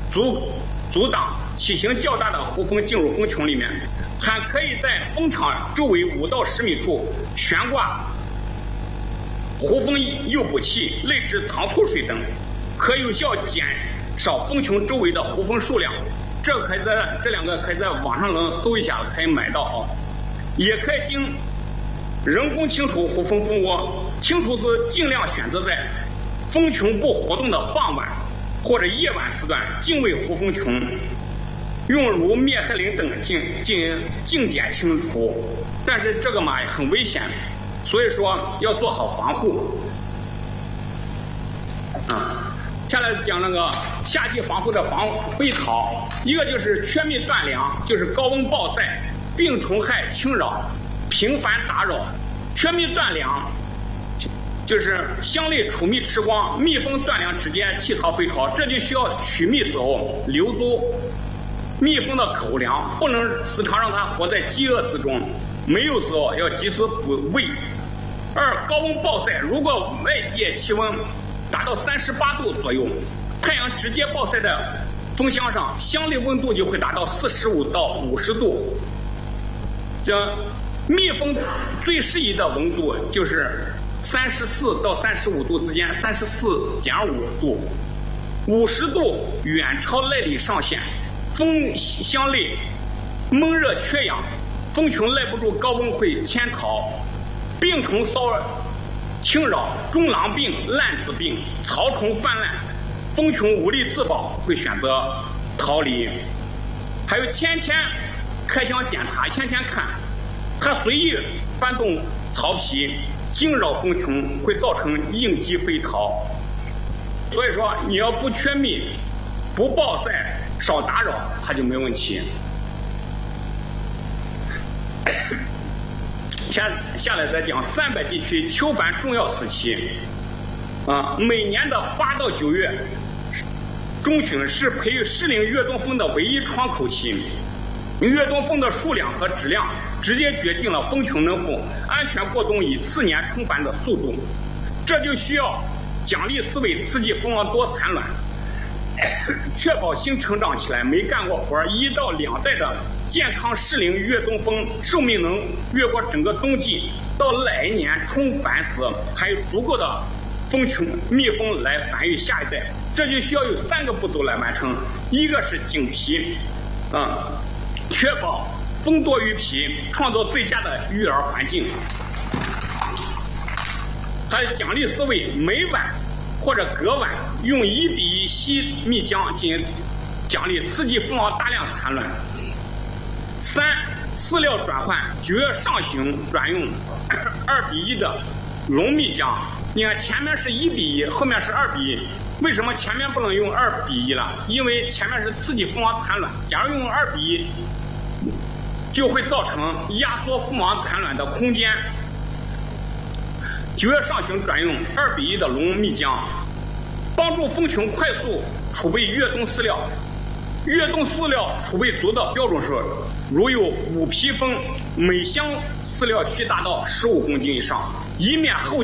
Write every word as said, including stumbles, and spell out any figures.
阻阻挡体型较大的胡蜂进入蜂群里面，还可以在蜂场周围五到十米处悬挂胡蜂诱捕器、类似糖醋水等，可有效减少蜂群周围的胡蜂数量。这可以在这两个可以在网上能搜一下，可以买到啊。也可以经人工清除胡蜂蜂窝，清除时尽量选择在蜂群不活动的傍晚或者夜晚时段，净喂胡蜂群，用如灭害灵等进进行静点清除。但是这个嘛很危险，所以说要做好防护。啊。下来讲那个夏季防护的防飞逃，一个就是缺蜜断粮，就是高温暴晒、病虫害侵扰、频繁打扰。缺蜜断粮就是箱内储蜜吃光，蜜蜂断粮直接弃巢飞逃，这就需要取蜜时候留足蜜蜂的口粮，不能时常让它活在饥饿之中，没有时候要及时补喂。二、高温暴晒，如果外界气温达到三十八度左右，太阳直接暴晒在蜂箱上，箱内温度就会达到四十五到五十度。这蜜蜂最适宜的温度就是三十四到三十五度之间，三十四减五度，五十度远超耐力上限。蜂箱内闷热缺氧，蜂群耐不住高温会迁逃。病虫骚扰侵扰，中狼病、烂子病、草虫泛滥，蜂群无力自保，会选择逃离。还有天天开箱检查，天天看，它随意翻动草皮，惊扰蜂群，会造成应激飞逃。所以说，你要不缺蜜、不暴晒、少打扰，它就没问题。下下来再讲三百地区秋繁重要时期，啊，每年的八到九月中旬是培育适龄越冬蜂的唯一窗口期。越冬蜂的数量和质量直接决定了蜂群能否安全过冬与次年重繁的速度，这就需要奖励思维，刺激蜂王多产卵，确保新成长起来没干过活一到两代的健康适龄越冬蜂寿命能越过整个冬季，到来年重繁时还有足够的蜂群蜜蜂来繁育下一代。这就需要有三个步骤来完成，一个是紧皮，啊、嗯，确保蜂多于皮，创造最佳的育儿环境。还有奖励思维，每晚或者隔晚用一比一稀蜜浆进行奖励，刺激蜂王大量产卵。三、饲料转换，九月上旬转用二比一的浓蜜浆。你看前面是一比一，后面是二比一，为什么前面不能用二比一了？因为前面是刺激蜂王产卵，假如用二比一，就会造成压缩蜂王产卵的空间。九月上旬转用二比一的浓蜜浆，帮助蜂群快速储备越冬饲料。越冬饲料储备足的标准是，如有五匹蜂，每箱饲料需达到十五公斤以上，以免后